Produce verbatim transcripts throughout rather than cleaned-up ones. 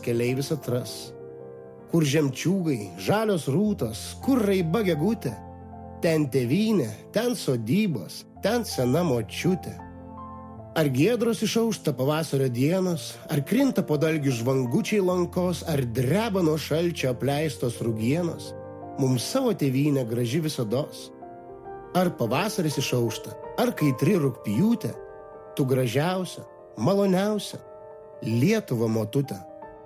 keleivis atras. Kur žemčiūgai, žalios rūtos, kur raiba gegutė, ten tėvynė, ten sodybos, ten sena močiutė. Ar giedros išaušta pavasario dienos, ar krinta po dalgių žvangučiai lankos, ar dreba nuo šalčio apleistos rugienos, mums savo tėvynė graži visados. Ar pavasaris išaušta, ar kaitri rugpjūtė, tu gražiausia, maloniausia, Lietuva motutė.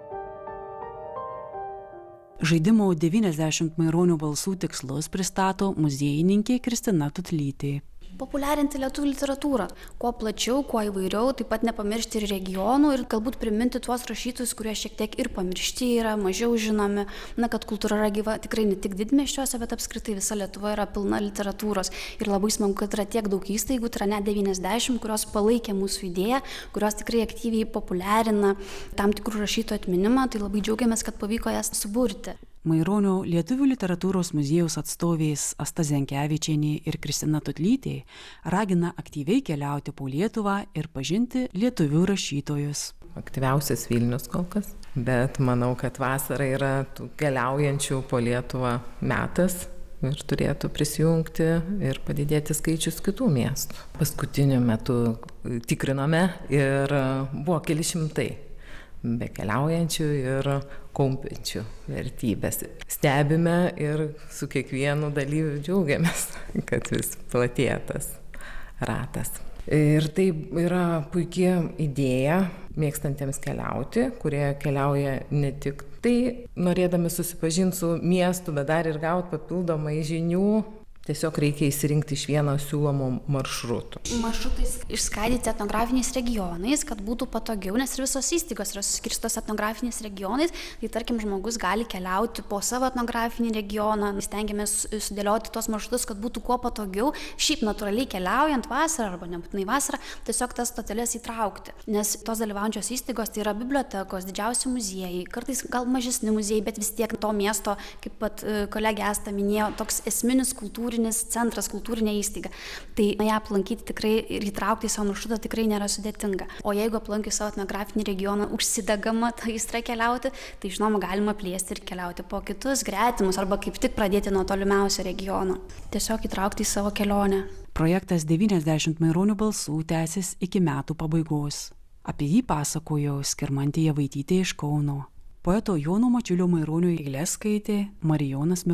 Žaidimo devyniasdešimt maironio balsų tikslus pristato muziejininkė Kristina Tutlytė. Populiarinti lietuvių literatūrą. Kuo plačiau, kuo įvairiau, taip pat nepamiršti ir regionų ir galbūt priminti tuos rašytojus, kurie šiek tiek ir pamiršti yra, mažiau žinomi. Na, kad kultūra yra gyva tikrai ne tik didmiesčiuose, bet apskritai visa Lietuva yra pilna literatūros. Ir labai smagu, kad yra tiek daug įstaigų, tai yra net devyniasdešimt, kurios palaikė mūsų idėją, kurios tikrai aktyviai populiarina tam tikrų rašytojų atminimą. Tai labai džiaugiamės, kad pavyko jas suburti. Maironio lietuvių literatūros muziejaus atstovės Asta Zenkevičienė ir Kristina Tutlytė ragina aktyviai keliauti po Lietuvą ir pažinti lietuvių rašytojus. Aktyviausias Vilnius kol kas, bet manau, kad vasara yra tų keliaujančių po Lietuvą metas ir turėtų prisijungti ir padidėti skaičius kitų miestų. Paskutiniu metu tikrinome ir buvo keli šimtai be keliaujančių ir kaupiančių vertybės. Stebime ir su kiekvienu dalyviu džiaugiamės, kad vis platėja tas ratas. Ir tai yra puikia idėja mėgstantiems keliauti, kurie keliauja ne tik tai norėdami susipažinti su miestu, bet dar ir gauti papildomai žinių. Tiesiog reikia įsirinkti iš vieno siūlomo maršrutų. Maršrutais išskaidyti etnografiniais regionais, kad būtų patogiau, nes ir visos įstaigos yra suskirstos etnografiniais regionais. Tai tarkim, žmogus gali keliauti po savo etnografinį regioną. Stengiamės sudėlioti tos maršrutus, kad būtų kuo patogiau. Šiaip natūraliai keliaujant vasarą arba nebūtinai vasarą, tiesiog tas stoteles įtraukti. Nes tos dalyvaujančios įstaigos tai yra bibliotekos, didžiausi muziejai, kartais gal mažesni muziejai, bet vis tiek to miesto, kaip pat kolegė Asta minėjo, toks esminis kultūrinis centras, kultūrinė įstaiga. Tai ją aplankyti tikrai ir įtraukti į savo maršrutą tikrai nėra sudėtinga. O jeigu aplankius savo etnografinį regioną užsidegama tą aistrą keliauti, tai žinoma galima plėsti ir keliauti po kitus gretimus arba kaip tik pradėti nuo tolimiausio regiono. Tiesiog įtraukti į savo kelionę. Projektas devyniasdešimt maironio balsų tęsis iki metų pabaigos. Apie jį pasakojo Skirmantė Javaitytė iš Kauno. Poeto Jono Mačiulio Maironio eiles skaitė Marijonas Miklošius.